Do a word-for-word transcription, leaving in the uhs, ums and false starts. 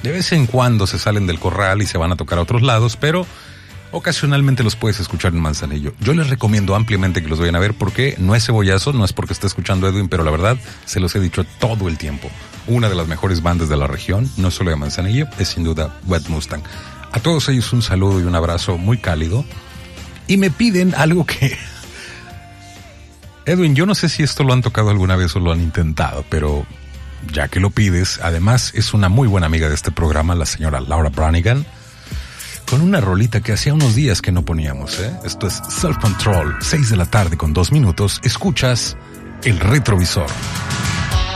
De vez en cuando se salen del corral y se van a tocar a otros lados, pero ocasionalmente los puedes escuchar en Manzanillo. Yo les recomiendo ampliamente que los vayan a ver porque no es cebollazo, no es porque esté escuchando a Edwin, pero la verdad se los he dicho todo el tiempo. Una de las mejores bandas de la región, no solo de Manzanillo, es sin duda Wet Mustang. A todos ellos un saludo y un abrazo muy cálido. Y me piden algo que... Edwin, yo no sé si esto lo han tocado alguna vez o lo han intentado, pero ya que lo pides, además es una muy buena amiga de este programa, la señora Laura Branigan, con una rolita que hacía unos días que no poníamos, ¿eh? Esto es Self Control, seis de la tarde con dos minutos, escuchas El Retrovisor.